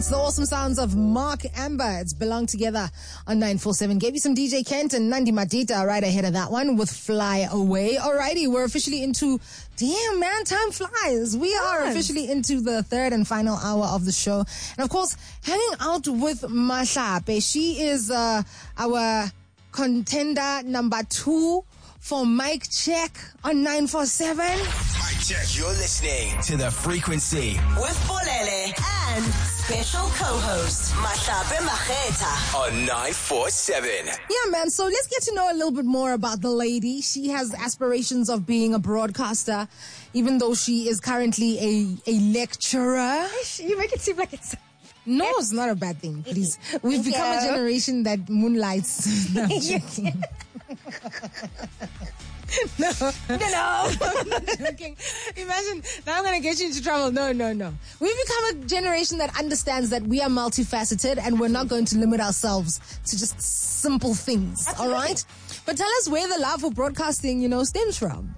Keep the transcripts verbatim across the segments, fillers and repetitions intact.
It's the awesome sounds of Mark Amber. It's Belong Together on nine four seven. Gave you some D J Kent and Nandi Madita right ahead of that one with Fly Away. Alrighty, we're officially into, damn man, time flies. We are Yes. officially into the third and final hour of the show. And of course, hanging out with Mahlape. She is uh, our contender number two for Mic Check on nine four seven. Mic check. You're listening to The Frequency with Bolele and special co-host Mahlape Mageta on nine four seven. Yeah, man. So let's get to know a little bit more about the lady. She has aspirations of being a broadcaster, even though she is currently a, a lecturer. You make it seem like it's... No, it's not a bad thing, please. We've Thank become a you. generation that moonlights. No, I'm joking. no, No, no. I'm not joking. Imagine, now I'm going to get you into trouble. No, no, no. We've become a generation that understands that we are multifaceted and we're not going to limit ourselves to just simple things, all right? But tell us where the love for broadcasting, you know, stems from.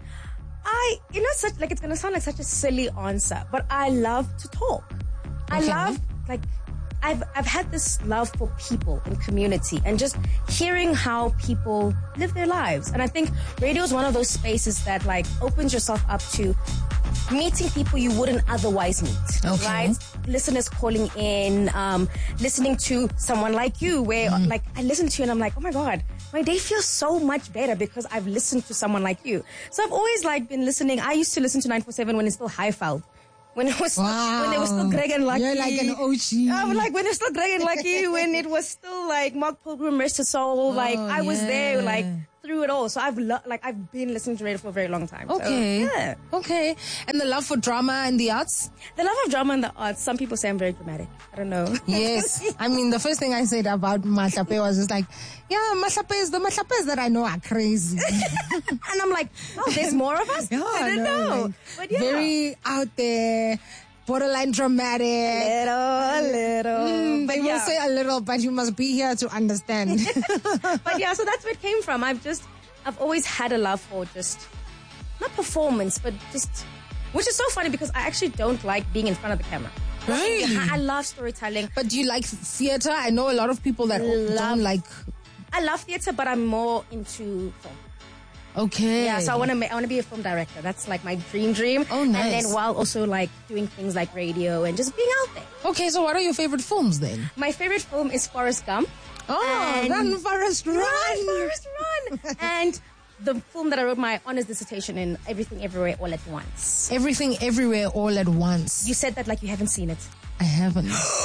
I, you know, such like it's gonna sound like such a silly answer, but I love to talk. I Okay. love like I've I've had this love for people and community and just hearing how people live their lives. And I think radio is one of those spaces that like opens yourself up to meeting people you wouldn't otherwise meet. Okay. Right? Listeners calling in, um, listening to someone like you where Mm. like I listen to you and I'm like, oh my God, my day feels so much better because I've listened to someone like you. So I've always like been listening. I used to listen to nine four seven when it's still Highfeld. When it was Wow. when they were still Greg and Lucky. You're like an O G. I'm like when it was still Greg and Lucky, when it was still like Mark Pilgrim, Rest His Soul. Like I was there, yeah. like through it all. So I've lo- like I've been listening to radio for a very long time. So, Okay. yeah. Okay. And the love for drama and the arts? The love of drama and the arts. Some people say I'm very dramatic. I don't know. Yes. I mean, the first thing I said about Mahlape was just like, yeah, Mahlapes, the Mahlapes that I know are crazy. And I'm like, oh, there's more of us? Yeah, I didn't no, know. like, But yeah. very out there, borderline dramatic. little, little. Mm, but they yeah. will say a little, but you must be here to understand. But yeah, so that's where it came from. I've just, I've always had a love for just, not performance, but just, which is so funny because I actually don't like being in front of the camera. Really? I love storytelling. But do you like theater? I know a lot of people that Love- don't like. I love theater, but I'm more into film. Okay. Yeah, so I want to I want to be a film director. That's like my dream dream. Oh, And nice. then while also like doing things like radio and just being out there. Okay, so what are your favorite films then? My favorite film is Forrest Gump. Oh, And- Run, Forrest, Run! Run, Forrest, run! And the film that I wrote my honors dissertation in, Everything Everywhere All at Once. Everything, everywhere, all at once. You said that like you haven't seen it. I haven't.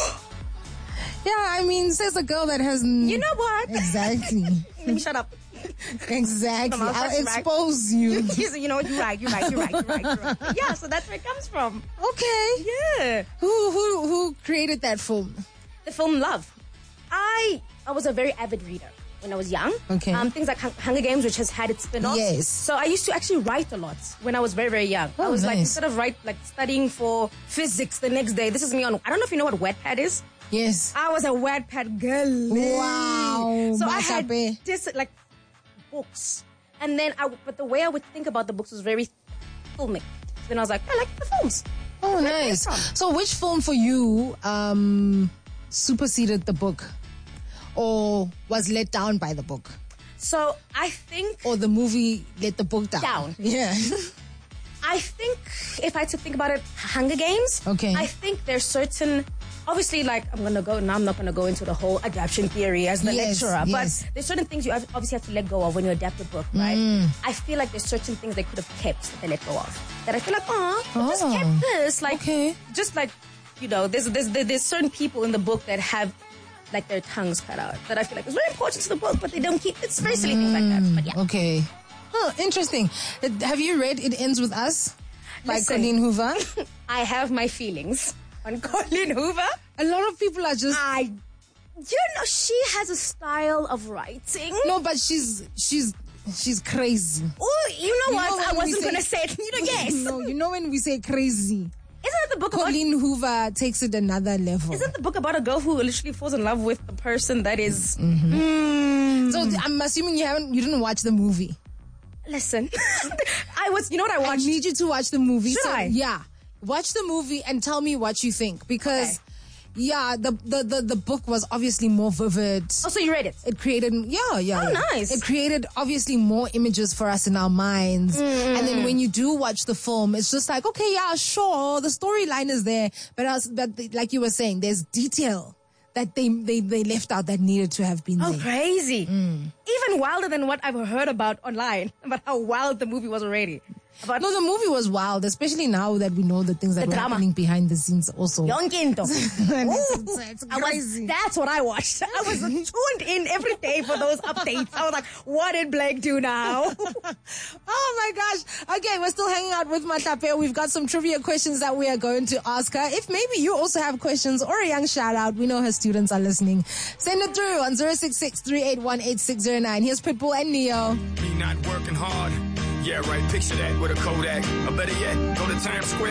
Yeah, I mean, says a girl that has. N- You know what? Exactly. Let me shut up. Exactly. Come on, I'll that's right. expose you. You know what? You're right. You're right. You're right. You're right. You're right. Yeah. So that's where it comes from. Okay. Yeah. Who who who created that film? The film Love. I I was a very avid reader when I was young. Okay. Um, things like Hun- Hunger Games, which has had its spin-offs. Yes. So I used to actually write a lot when I was very very young. I Oh, was like nice. instead of write like studying for physics the next day. This is me on. I don't know if you know what Wattpad is. Yes. I was a Wattpad girl. Wow, So I had Mahlape. this like books, and then I. But the way I would think about the books was very filmic. So then I was like, I like the films. Oh, Where did it nice. come from? So, which film for you um, superseded the book, or was let down by the book, So I think or the movie let the book down? Down. Yeah. I think if I had to think about it, Hunger Games. Okay. I think there's certain, obviously, like I'm gonna go now. I'm not gonna go into the whole adaptation theory as the Yes, lecturer, yes. but there's certain things you ob- obviously have to let go of when you adapt a book, right? Mm. I feel like there's certain things they could have kept that they let go of. That I feel like, oh, just Oh. kept this, like, Okay. just like, you know, there's there's there's certain people in the book that have like their tongues cut out that I feel like is very important to the book, but they don't keep. It's very silly things like that. But yeah. Okay. Huh, interesting. Uh, Have you read It Ends With Us by Listen. Colleen Hoover? I have my feelings on Colleen Hoover. A lot of people are just I, you know, she has a style of writing. no, but she's she's she's crazy. Oh, you know You what? know when I we wasn't say- going to say it. You know, yes. No, you know when we say crazy, Isn't it the book about... Colleen Hoover takes it another level. Isn't the book about a girl who literally falls in love with a person that is... Mm-hmm. Mm, So I'm assuming you haven't, you didn't watch the movie. listen, I was... You know what I I watched? need you to watch the movie. Should So, I? Yeah, watch the movie and tell me what you think because Yeah, the, the, the, the book was obviously more vivid. Oh, so you read it? It created, yeah, yeah. Oh, yeah. nice. It created obviously more images for us in our minds. Mm. And then when you do watch the film, it's just like, okay, yeah, sure, the storyline is there. But, as, but like you were saying, there's detail that they, they, they left out that needed to have been Oh, there. crazy. Mm. Even wilder than what I've heard about online, about how wild the movie was already. About No, the movie was wild, especially now that we know the things that The were drama. happening behind the scenes also. Yonkinto. And it's, Ooh, it's, it's I was, crazy. that's what I watched. I was tuned in every day for those updates. I was like, what did Blake do now? Oh my gosh. Okay, we're still hanging out with Matlape. We've got some trivia questions that we are going to ask her. If maybe you also have questions or a young shout out, we know her students are listening. Send it through on zero six six, three eight one, eight six zero nine. Here's Pitbull and Neo. Me not working hard. Yeah, right. Picture that with a Kodak. Or better yet, go to Times Square.